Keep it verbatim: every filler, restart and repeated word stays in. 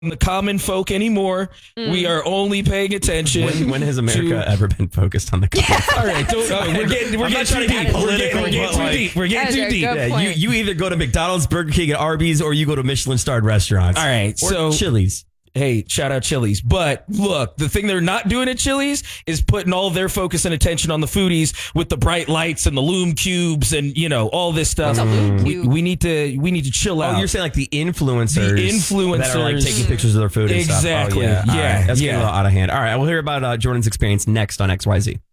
the common folk anymore. Mm. We are only paying attention. When, when has America to, ever been focused on the common folk? All right, don't, uh, we're getting we're getting too deep. We're getting, we're getting too deep. We're getting too deep. Yeah, you you either go to McDonald's, Burger King, and Arby's, or you go to Michelin starred restaurants. All right, or so Chili's. Hey, shout out Chili's. But look, the thing they're not doing at Chili's is putting all of their focus and attention on the foodies with the bright lights and the Lume cubes and, you know, all this stuff. Mm. We, we need to we need to chill out. Oh, you're saying like the influencers. The influencers. That are like taking pictures of their food and exactly. stuff. Oh, yeah. Yeah. Right. That's yeah. getting a little out of hand. All right, we'll hear about uh, Jordan's experience next on X Y Z.